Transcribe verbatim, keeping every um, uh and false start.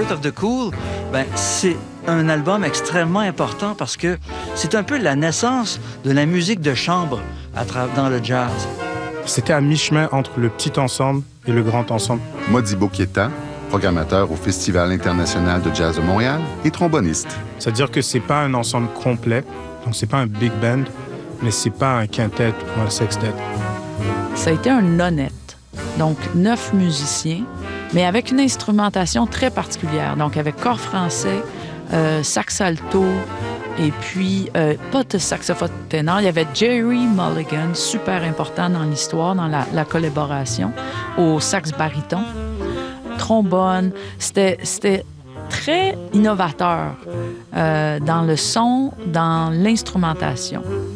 Pursuit of the Cool, ben, c'est un album extrêmement important parce que c'est un peu la naissance de la musique de chambre à tra- dans le jazz. C'était à mi-chemin entre le petit ensemble et le grand ensemble. Modibo Keita, programmateur au Festival international de jazz de Montréal et tromboniste. C'est-à-dire que c'est pas un ensemble complet, donc c'est pas un big band, mais c'est pas un quintet ou un sextet. Ça a été un honnête, donc neuf musiciens, mais avec une instrumentation très particulière, donc avec corps français, euh, sax alto, et puis euh, pas de saxophone ténor. Il y avait Jerry Mulligan, super important dans l'histoire, dans la, la collaboration, au sax baryton, trombone. C'était, c'était très innovateur euh, dans le son, dans l'instrumentation.